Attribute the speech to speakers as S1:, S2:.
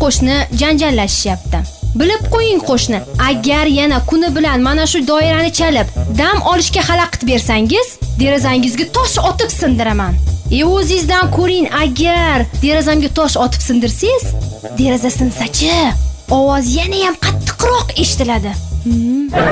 S1: qo'shni janjallashyapti. Bilib qo'ying qo'shni, agar yana kuni bilan mana shu doirani chalib, dam olishga xalaqit bersangiz, derazangizga tosh otib sindiraman. O'zingizdan ko'ring, agar derazamga tosh otib sindirsangiz, deraza sinsachi, ovoz yana ham qattiqroq eshitiladi.